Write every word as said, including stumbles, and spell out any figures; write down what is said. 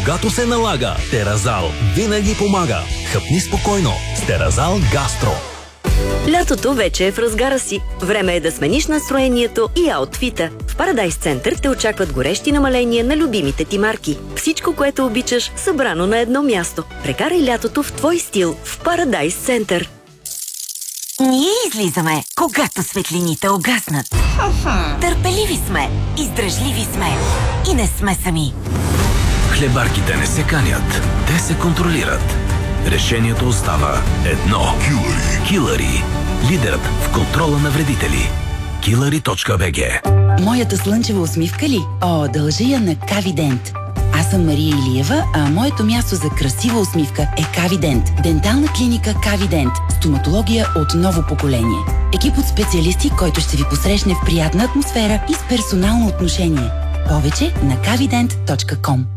когато се налага. Теразал винаги помага. Хъпни спокойно с Теразал Гастро. Лятото вече е в разгара си. Време е да смениш настроението и аутфита. В Парадайс Център те очакват горещи намаления на любимите ти марки. Всичко, което обичаш, събрано на едно място. Прекарай лятото в твой стил в Парадайс Център. Ние излизаме, когато светлините угаснат. Търпеливи сме, издръжливи сме и не сме сами. Хлебарките не се канят, те се контролират. Решението остава едно. Килъри. Килъри. Лидерът в контрола на вредители. килъри точка би джи. Моята слънчева усмивка ли? О, дължа я на Кавидент. Аз съм Мария Илиева, а моето място за красива усмивка е Кавидент. Дентална клиника Кавидент. Стоматология от ново поколение. Екип от специалисти, който ще ви посрещне в приятна атмосфера и с персонално отношение. Повече на кавидент точка ком.